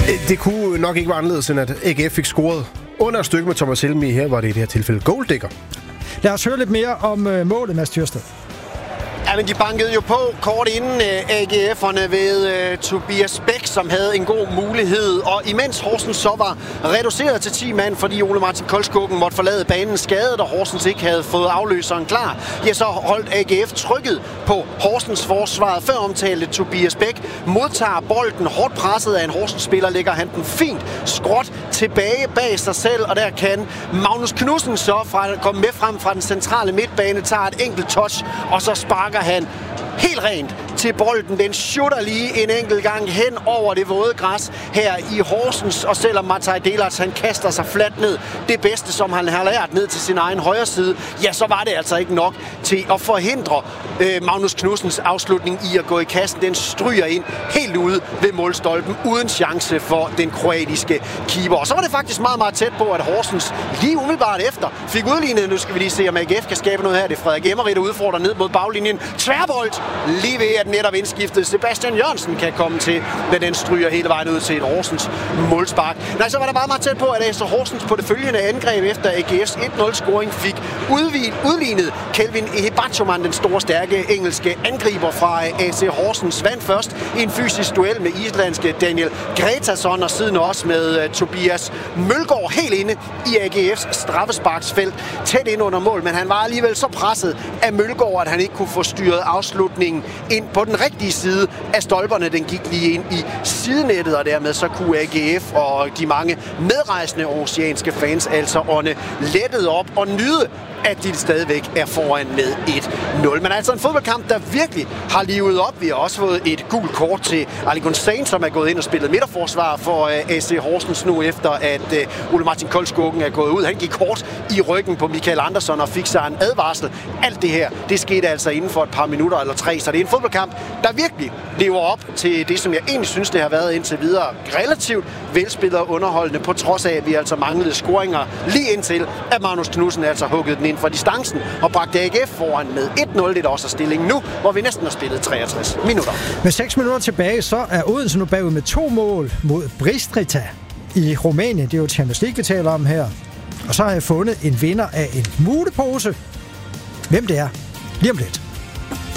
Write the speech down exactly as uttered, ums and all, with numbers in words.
Det kunne nok ikke være anderledes, end at A G F fik scoret under et stykke med Thomas Helmi. Her var det i det her tilfælde goaldækker. Lad os høre lidt mere om øh, målet, Mads Tyrsted. Ja, men de bankede jo på kort inden uh, A G F'erne ved uh, Tobias Bæk, som havde en god mulighed. Og imens Horsens så var reduceret til ti mand, fordi Ole Martin Koldskogen måtte forlade banen skadet, og Horsens ikke havde fået afløseren klar, ja, så holdt A G F trykket på Horsens forsvaret. Før omtalte Tobias Bæk modtager bolden hårdt presset af en Horsens-spiller, lægger han den fint skråt tilbage bag sig selv, og der kan Magnus Knudsen så fra, komme med frem fra den centrale midtbane, tager et enkelt touch, og så sparker han helt rent til bolden. Den shooter lige en enkelt gang hen over det våde græs her i Horsens, og selvom Matej Delarts han kaster sig fladt ned, det bedste som han har lært, ned til sin egen højre side, ja, så var det altså ikke nok til at forhindre øh, Magnus Knudsens afslutning i at gå i kassen. Den stryger ind helt ude ved målstolpen, uden chance for den kroatiske keeper. Og så var det faktisk meget, meget tæt på, at Horsens lige umiddelbart efter fik udlignet. Nu skal vi lige se, om A G F kan skabe noget her. Det er Frederik Emmerich, der udfordrer ned mod baglinjen. Tværbold lige ved, at netop indskiftet Sebastian Jørgensen kan komme til, men den stryger hele vejen ud til et Horsens målspark. Nej, så var der bare meget tæt på, at A C Horsens på det følgende angreb efter A G F's et nul scoring fik udlignet Kelvin Ehebachoman, den store, stærke engelske angriber fra A C Horsens, vandt først i en fysisk duel med islandske Daniel Gretason, og siden også med uh, Tobias Mølgaard helt inde i A G F's straffesparksfelt, tæt ind under mål, men han var alligevel så presset af Mølgaard, at han ikke kunne få styret afslutningen ind på den rigtige side af stolperne. Den gik lige ind i sidenettet, og dermed så kunne A G F og de mange medrejsende oceanske fans altså ånde lettet op og nyde, at de stadigvæk er foran med et nul. Men altså en fodboldkamp, der virkelig har livet op. Vi har også fået et gult kort til Ali Gunsain, som er gået ind og spillet midterforsvar for A C Horsens nu, efter at uh, Ole Martin Koldskogen er gået ud. Han gik kort i ryggen på Michael Andersson og fik sig en advarsel. Alt det her, det skete altså inden for et par minutter eller tre. Så det er en fodboldkamp, der virkelig lever op til det, som jeg egentlig synes, det har været indtil videre. Relativt velspillet og underholdende, på trods af, at vi altså manglede scoringer lige indtil, at Magnus Knudsen altså huggede den ind fra distancen og bragte A G F foran med et nul. Det er også stillingen nu, hvor vi næsten har spillet treogtres minutter. Med seks minutter tilbage, så er Odense nu bagud med to mål mod Bistrița i Rumænien. Det er jo Champions League, vi taler om her. Og så har jeg fundet en vinder af en mutepose. Hvem det er? Lige om lidt.